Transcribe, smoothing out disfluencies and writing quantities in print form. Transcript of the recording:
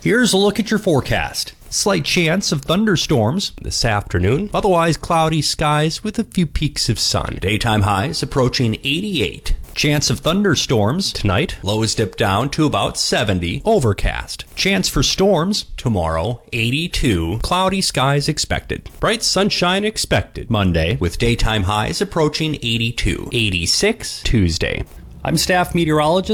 Here's a look at your forecast. Slight chance of thunderstorms this afternoon. Otherwise cloudy skies with a few peaks of sun. Daytime highs approaching 88. Chance of thunderstorms tonight. Lows dip down to about 70. Overcast. Chance for storms tomorrow, 82. Cloudy skies expected. Bright sunshine expected Monday with daytime highs approaching 82. 86 Tuesday. I'm staff meteorologist